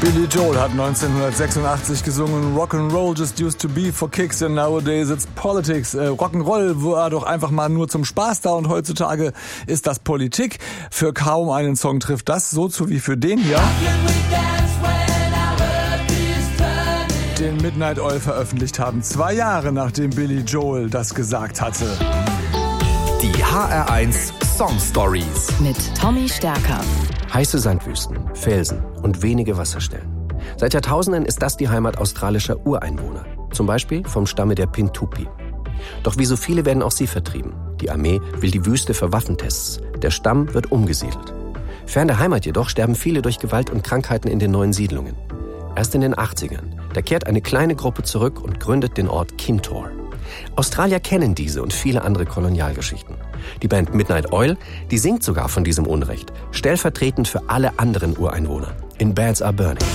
Billy Joel hat 1986 gesungen, Rock'n'Roll just used to be for kicks and nowadays it's politics. Rock'n'Roll war doch einfach mal nur zum Spaß da und heutzutage ist das Politik. Für kaum einen Song trifft das so zu wie für den hier, den Midnight Oil veröffentlicht haben, 2 Jahre nachdem Billy Joel das gesagt hatte. Die HR1 Song Stories mit Tommy Stärker. Heiße Sandwüsten, Felsen und wenige Wasserstellen. Seit Jahrtausenden ist das die Heimat australischer Ureinwohner. Zum Beispiel vom Stamme der Pintupi. Doch wie so viele werden auch sie vertrieben. Die Armee will die Wüste für Waffentests. Der Stamm wird umgesiedelt. Fern der Heimat jedoch sterben viele durch Gewalt und Krankheiten in den neuen Siedlungen. Erst in den 80ern, da kehrt eine kleine Gruppe zurück und gründet den Ort Kintore. Australier kennen diese und viele andere Kolonialgeschichten. Die Band Midnight Oil, die singt sogar von diesem Unrecht, stellvertretend für alle anderen Ureinwohner. In Bands Are Burning.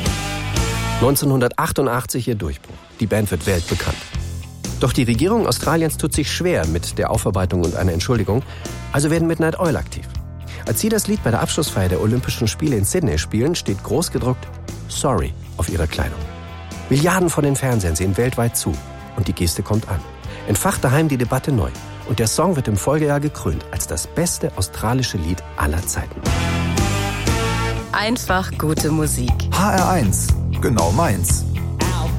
1988 ihr Durchbruch. Die Band wird weltbekannt. Doch die Regierung Australiens tut sich schwer mit der Aufarbeitung und einer Entschuldigung, also werden Midnight Oil aktiv. Als sie das Lied bei der Abschlussfeier der Olympischen Spiele in Sydney spielen, steht großgedruckt Sorry auf ihrer Kleidung. Milliarden von den Fernsehern sehen weltweit zu. Und die Geste kommt an. Entfacht daheim die Debatte neu. Und der Song wird im Folgejahr gekrönt als das beste australische Lied aller Zeiten. Einfach gute Musik. HR1, genau meins.